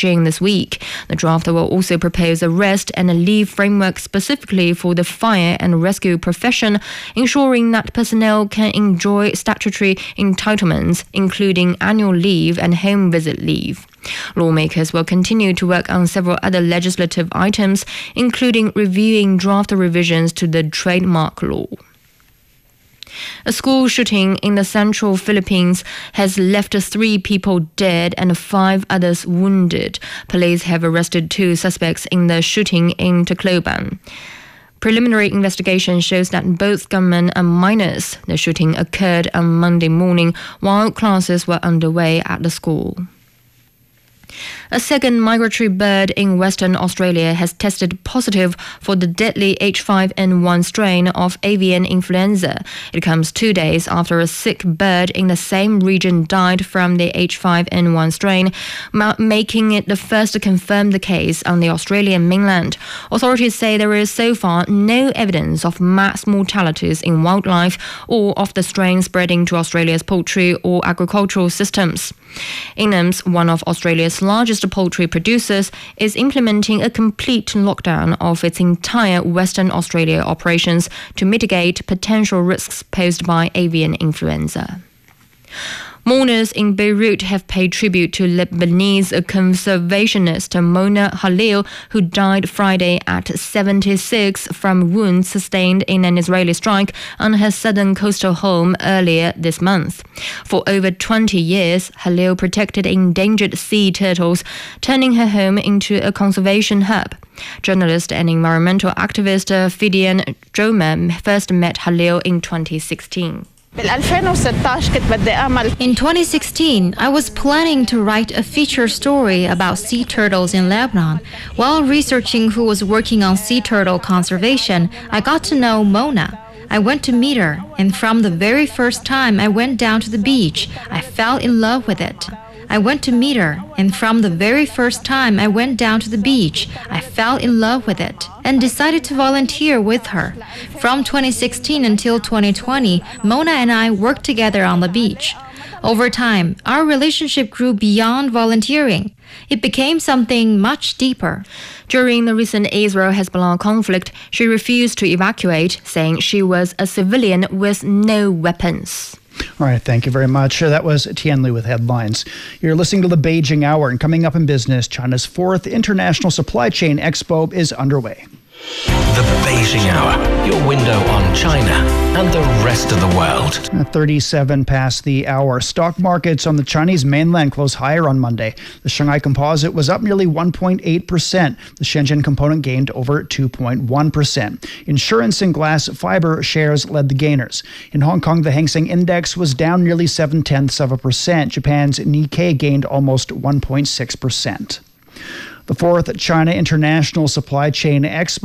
Beijing this week. The draft will also propose a rest and a leave framework specifically for the fire and rescue profession, ensuring that personnel can enjoy statutory entitlements, including annual leave and home visit leave. Lawmakers will continue to work on several other legislative items, including reviewing draft revisions to the trademark law. A school shooting in the central Philippines has left 3 people dead and 5 others wounded. Police have arrested 2 suspects in the shooting in Tacloban. Preliminary investigation shows that both gunmen are minors. The shooting occurred on Monday morning while classes were underway at the school. A second migratory bird in Western Australia has tested positive for the deadly H5N1 strain of avian influenza. It comes 2 days after a sick bird in the same region died from the H5N1 strain, making it the first to confirm the case on the Australian mainland. Authorities say there is so far no evidence of mass mortalities in wildlife or of the strain spreading to Australia's poultry or agricultural systems. Inghams, one of Australia's largest poultry producers, is implementing a complete lockdown of its entire Western Australia operations to mitigate potential risks posed by avian influenza. Mourners in Beirut have paid tribute to Lebanese conservationist Mona Khalil, who died Friday at 76 from wounds sustained in an Israeli strike on her southern coastal home earlier this month. For over 20 years, Khalil protected endangered sea turtles, turning her home into a conservation hub. Journalist and environmental activist Fidian Joma first met Khalil in 2016. In 2016, I was planning to write a feature story about sea turtles in Lebanon. While researching who was working on sea turtle conservation, I got to know Mona. I went to meet her, and from the very first time I went down to the beach, I fell in love with it. I went to meet her, and from the very first time I went down to the beach, I fell in love with it and decided to volunteer with her. From 2016 until 2020, Mona and I worked together on the beach. Over time, our relationship grew beyond volunteering. It became something much deeper. During the recent Israel-Hezbollah conflict, she refused to evacuate, saying she was a civilian with no weapons. All right, thank you very much. That was Tian Lu with headlines. You're listening to the Beijing Hour, and coming up in business, China's 4th International Supply Chain Expo is underway. The Beijing Hour, your window on China and the rest of the world. 37 past the hour. Stock markets on the Chinese mainland closed higher on Monday. The Shanghai Composite was up nearly 1.8%. The Shenzhen Component gained over 2.1%. Insurance and glass fiber shares led the gainers. In Hong Kong, the Hang Seng Index was down nearly 0.7%. Japan's Nikkei gained almost 1.6%. The 4th China International Supply Chain Expo